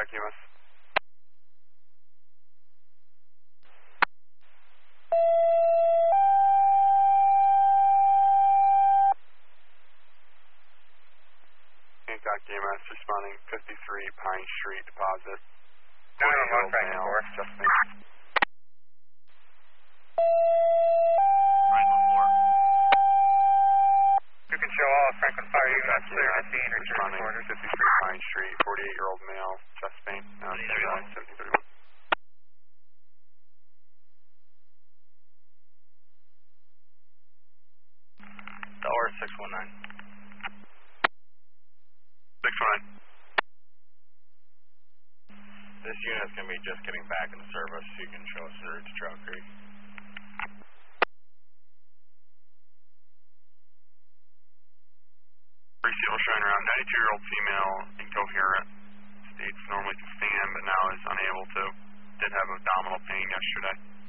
EMS. Hancock EMS responding 53 Pine Street deposit. 911 Franklin 4. Justin. Franklin 4. You can show all Franklin 5 units clear to scene or responding orders. 53 Pine Street, 48-year-old male, chest pain, 1731. Tower 619. 619. This unit's going to be just getting back in service, so you can show us the route to Trout Creek. Receiver showing around 92-year-old female, incoherent, states normally can stand but now is unable to. Did have abdominal pain yesterday.